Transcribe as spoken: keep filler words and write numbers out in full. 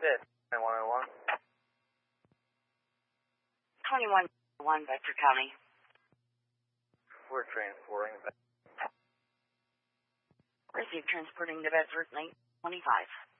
Yes, nine one one. twenty-one one, Bedford County. We're transporting. Receive transporting to Bedford, lane twenty-five.